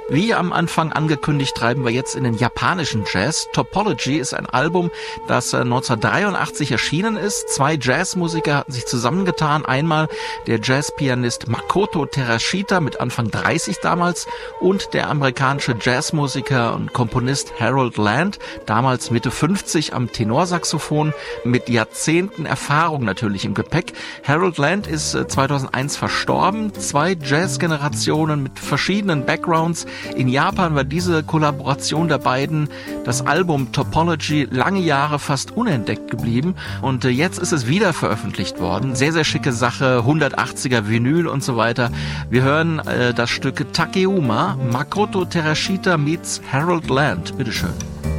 Wie am Anfang angekündigt, treiben wir jetzt in den japanischen Jazz. Topology ist ein Album, das 1983 erschienen ist. 2 Jazzmusiker hatten sich zusammengetan. Einmal der Jazzpianist Makoto Terashita mit Anfang 30 damals und der amerikanische Jazzmusiker und Komponist Harold Land, damals Mitte 50 am Tenorsaxophon, mit Jahrzehnten Erfahrung natürlich im Gepäck. Harold Land ist 2001 verstorben. 2 Jazzgenerationen mit verschiedenen Backgrounds. In Japan war diese Kollaboration der beiden, das Album Topology, lange Jahre fast unentdeckt geblieben und jetzt ist es wieder veröffentlicht worden. Sehr, sehr schicke Sache, 180er Vinyl und so weiter. Wir hören das Stück Takeuma, Makoto Terashita meets Harold Land. Bitteschön.